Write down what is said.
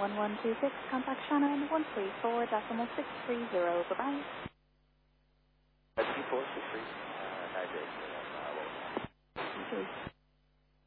1126, contact Shannon 134.630. Bye-bye. 2463, 98. Thank you.